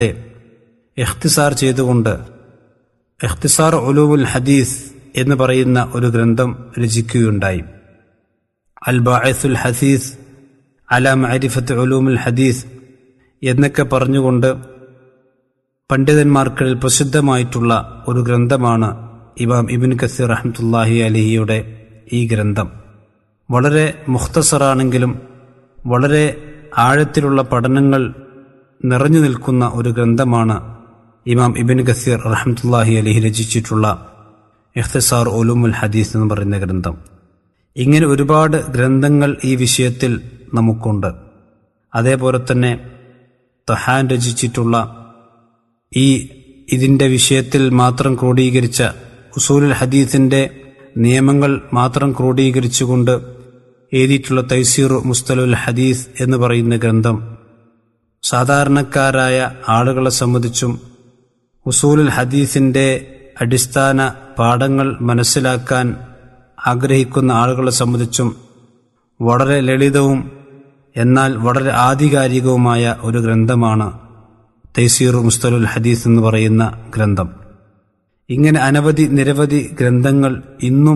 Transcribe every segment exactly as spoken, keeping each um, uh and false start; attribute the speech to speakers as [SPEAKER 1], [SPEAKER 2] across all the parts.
[SPEAKER 1] ഇഖ്തിസാർ ചെയ്തുകൊണ്ട് ഇഖ്തിസാർ ഉലൂമുൽ ഹദീസ് എന്ന് പറയുന്ന ഒരു ഗ്രന്ഥം രചിക്കുകയുണ്ടായി. അൽ ബാഇസുൽ ഹദീസ് അലാ മഅരിഫത്ത് ഉലൂമുൽ ഹദീസ് എന്നൊക്കെ പറഞ്ഞുകൊണ്ട് പണ്ഡിതന്മാർക്കിടയിൽ പ്രസിദ്ധമായിട്ടുള്ള ഒരു ഗ്രന്ഥമാണ് ഇമാം ഇബ്നു കസീർ റഹ്മത്തുള്ളാഹി അലൈഹിയുടെ ഈ ഗ്രന്ഥം. വളരെ മുഖ്തസറാണെങ്കിലും വളരെ ആഴത്തിലുള്ള പഠനങ്ങൾ നിറഞ്ഞു നിൽക്കുന്ന ഒരു ഗ്രന്ഥമാണ് ഇമാം ഇബ്നു കസീർ റഹ്മത്തുള്ളാഹി അലൈഹി രചിച്ചിട്ടുള്ള ഇഖ്തിസാർ ഉലൂമുൽ ഹദീസ് എന്ന് പറയുന്ന ഗ്രന്ഥം. ഇങ്ങനെ ഒരുപാട് ഗ്രന്ഥങ്ങൾ ഈ വിഷയത്തിൽ നമുക്കുണ്ട്. അതേപോലെ തന്നെ തഹാൻ രചിച്ചിട്ടുള്ള ഈ ഇതിൻ്റെ വിഷയത്തിൽ മാത്രം ക്രോഡീകരിച്ച ഉസൂലുൽ ഹദീസിൻ്റെ നിയമങ്ങൾ മാത്രം ക്രോഡീകരിച്ചുകൊണ്ട് എഴുതിയിട്ടുള്ള തൈസീർ മുസ്തലുൽ ഹദീസ് എന്ന് പറയുന്ന ഗ്രന്ഥം സാധാരണക്കാരായ ആളുകളെ സംബന്ധിച്ചും ഉസൂലുൽ ഹദീസിൻ്റെ അടിസ്ഥാന പാഠങ്ങൾ മനസ്സിലാക്കാൻ ആഗ്രഹിക്കുന്ന ആളുകളെ സംബന്ധിച്ചും വളരെ ലളിതവും എന്നാൽ വളരെ ആധികാരികവുമായ ഒരു ഗ്രന്ഥമാണ് തൈസീർ മുസ്തലുൽ ഹദീസ് എന്ന് പറയുന്ന ഗ്രന്ഥം. ഇങ്ങനെ അനവധി നിരവധി ഗ്രന്ഥങ്ങൾ ഇന്നും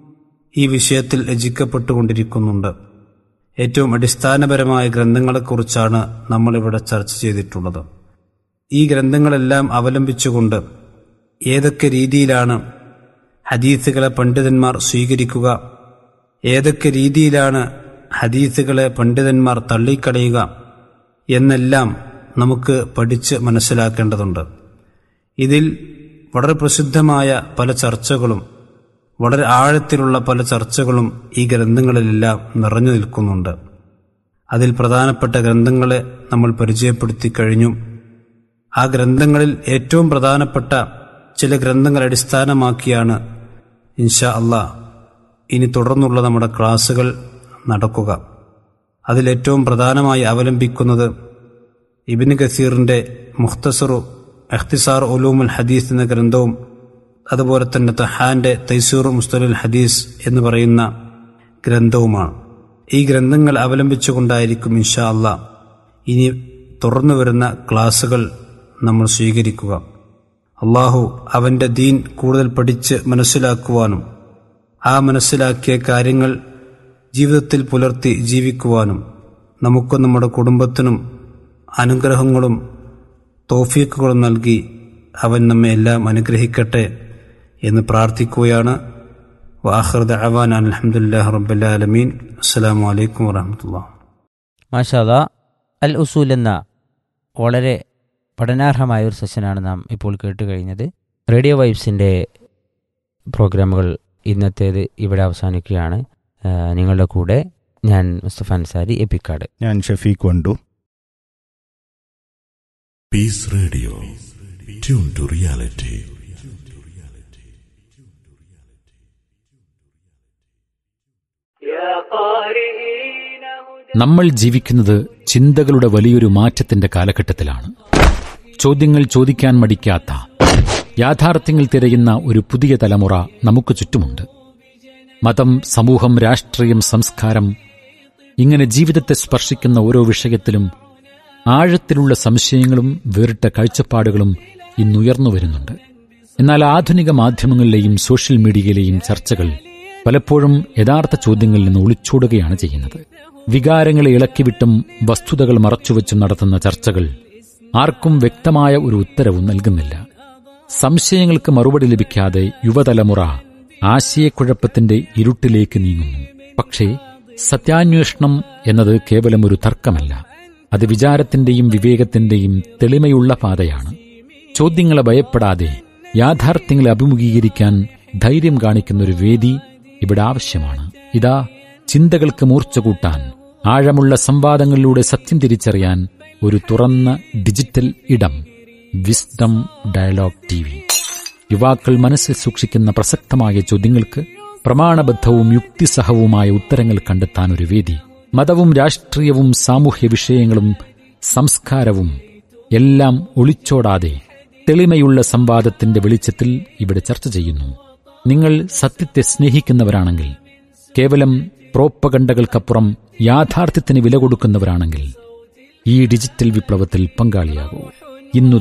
[SPEAKER 1] ഈ വിഷയത്തിൽ രചിക്കപ്പെട്ടുകൊണ്ടിരിക്കുന്നുണ്ട്. ഏറ്റവും അടിസ്ഥാനപരമായ ഗ്രന്ഥങ്ങളെക്കുറിച്ചാണ് നമ്മളിവിടെ ചർച്ച ചെയ്തിട്ടുള്ളത്. ഈ ഗ്രന്ഥങ്ങളെല്ലാം അവലംബിച്ചുകൊണ്ട് ഏതൊക്കെ രീതിയിലാണ് ഹദീസുകളെ പണ്ഡിതന്മാർ സ്വീകരിക്കുക, ഏതൊക്കെ രീതിയിലാണ് ഹദീസുകളെ പണ്ഡിതന്മാർ തള്ളിക്കളയുക എന്നെല്ലാം നമുക്ക് പഠിച്ച് മനസ്സിലാക്കേണ്ടതുണ്ട്. ഇതിൽ വളരെ പ്രസിദ്ധമായ പല ചർച്ചകളും വളരെ ആഴത്തിലുള്ള പല ചർച്ചകളും ഈ ഗ്രന്ഥങ്ങളിലെല്ലാം നിറഞ്ഞു നിൽക്കുന്നുണ്ട്. അതിൽ പ്രധാനപ്പെട്ട ഗ്രന്ഥങ്ങളെ നമ്മൾ പരിചയപ്പെടുത്തി കഴിഞ്ഞു. ആ ഗ്രന്ഥങ്ങളിൽ ഏറ്റവും പ്രധാനപ്പെട്ട ചില ഗ്രന്ഥങ്ങൾ അടിസ്ഥാനമാക്കിയാണ് ഇൻഷാ അല്ലാഹ് ഇനി തുടർന്നുള്ള നമ്മുടെ ക്ലാസുകൾ നടക്കുക. അതിലേറ്റവും പ്രധാനമായി അവലംബിക്കുന്നത് ഇബ്നു കസീറിൻ്റെ മുഖ്തസറു ഇഖ്തിസാർ ഉലൂമുൽ ഹദീസ് എന്ന ഗ്രന്ഥവും അതുപോലെ തന്നെ തഹാന്റെ തൈസീർ മുസ്തലുൽ ഹദീസ് എന്ന് പറയുന്ന ഗ്രന്ഥവുമാണ്. ഈ ഗ്രന്ഥങ്ങൾ അവലംബിച്ചുകൊണ്ടായിരിക്കും ഇൻഷാ അല്ലാഹ് ഇനി തുറന്നു വരുന്ന ക്ലാസുകൾ നമ്മൾ സ്വീകരിക്കുക. അള്ളാഹു അവൻ്റെ ദീൻ കൂടുതൽ പഠിച്ച് മനസ്സിലാക്കുവാനും ആ മനസ്സിലാക്കിയ കാര്യങ്ങൾ ജീവിതത്തിൽ പുലർത്തി ജീവിക്കുവാനും നമുക്കും നമ്മുടെ കുടുംബത്തിനും അനുഗ്രഹങ്ങളും തൗഫീഖുകളും നൽകി അവൻ നമ്മെ എല്ലാം അനുഗ്രഹിക്കട്ടെ എന്ന് പ്രാർത്ഥിക്കുകയാണ്. വആഖിറു ദഅവാനാ അൽഹംദുലില്ലാഹി റബ്ബിൽ ആലമീൻ. അസ്സലാമു അലൈക്കും വറഹ്മത്തുള്ളാഹി.
[SPEAKER 2] മാഷാ അല്ലാഹ്. അൽ ഉസൂൽ എന്ന വളരെ പഠനാർഹമായ ഒരു സെഷനാണ് നാം ഇപ്പോൾ കേട്ട് കഴിഞ്ഞത്. റേഡിയോ വൈബ്സിൻ്റെ പ്രോഗ്രാമുകൾ ഇന്നത്തേത് ഇവിടെ അവസാനിക്കുകയാണ്. നിങ്ങളുടെ കൂടെ ഞാൻ മുസ്തഫ അൻസാരി എപ്പിക്കാട്.
[SPEAKER 3] ഞാൻ Shafeeq Wandoor.
[SPEAKER 4] Piece radio, tune to reality.
[SPEAKER 5] നമ്മൾ ജീവിക്കുന്നത് ചിന്തകളുടെ വലിയൊരു മാറ്റത്തിന്റെ കാലഘട്ടത്തിലാണ്. ചോദ്യങ്ങൾ ചോദിക്കാൻ മടിക്കാത്ത, യാഥാർത്ഥ്യങ്ങൾ തിരയുന്ന ഒരു പുതിയ തലമുറ നമുക്ക് ചുറ്റുമുണ്ട്. മതം, സമൂഹം, രാഷ്ട്രീയം, സംസ്കാരം, ഇങ്ങനെ ജീവിതത്തെ സ്പർശിക്കുന്ന ഓരോ വിഷയത്തിലും ആഴത്തിലുള്ള സംശയങ്ങളും വേറിട്ട കാഴ്ചപ്പാടുകളും ഇന്നുയർന്നു വരുന്നുണ്ട്. എന്നാൽ ആധുനിക മാധ്യമങ്ങളിലെയും സോഷ്യൽ മീഡിയയിലെയും ചർച്ചകൾ പലപ്പോഴും യഥാർത്ഥ ചോദ്യങ്ങളിൽ നിന്ന് ഒളിച്ചോടുകയാണ് ചെയ്യുന്നത്. വികാരങ്ങളെ ഇളക്കിവിട്ടും വസ്തുതകൾ മറച്ചുവെച്ചും നടത്തുന്ന ചർച്ചകൾ ആർക്കും വ്യക്തമായ ഒരു ഉത്തരവും നൽകുന്നില്ല. സംശയങ്ങൾക്ക് മറുപടി ലഭിക്കാതെ യുവതലമുറ ആശയക്കുഴപ്പത്തിന്റെ ഇരുട്ടിലേക്ക് നീങ്ങുന്നു. പക്ഷേ സത്യാന്വേഷണം എന്നത് കേവലം ഒരു തർക്കമല്ല, അത് വിചാരത്തിന്റെയും വിവേകത്തിന്റെയും തെളിമയുള്ള പാതയാണ്. ചോദ്യങ്ങളെ ഭയപ്പെടാതെ യാഥാർത്ഥ്യങ്ങളെ അഭിമുഖീകരിക്കാൻ ധൈര്യം കാണിക്കുന്നൊരു വേദി ഇവിടെ ആവശ്യമാണ്. ഇതാ, ചിന്തകൾക്ക് മൂർച്ച കൂട്ടാൻ, ആഴമുള്ള സംവാദങ്ങളിലൂടെ സത്യം തിരിച്ചറിയാൻ ഒരു തുറന്ന ഡിജിറ്റൽ ഇടം, വിസ്ഡം ഡയലോഗ് ടി വി. യുവാക്കൾ മനസ്സിൽ സൂക്ഷിക്കുന്ന പ്രസക്തമായ ചോദ്യങ്ങൾക്ക് പ്രമാണബദ്ധവും യുക്തിസഹവുമായ ഉത്തരങ്ങൾ കണ്ടെത്താൻ ഒരു വേദി. മതവും രാഷ്ട്രീയവും സാമൂഹ്യ വിഷയങ്ങളും സംസ്കാരവും എല്ലാം ഒളിച്ചോടാതെ തെളിമയുള്ള സംവാദത്തിന്റെ വെളിച്ചത്തിൽ ഇവിടെ ചർച്ച ചെയ്യുന്നു. നിങ്ങൾ സത്യത്തെ സ്നേഹിക്കുന്നവരാണെങ്കിൽ, കേവലം പ്രോപ്പഗണ്ടകൾക്കപ്പുറം യാഥാർത്ഥ്യത്തിന് വില കൊടുക്കുന്നവരാണെങ്കിൽ ഈ ഡിജിറ്റൽ വിപ്ലവത്തിൽ പങ്കാളിയാകൂ. ഇന്നു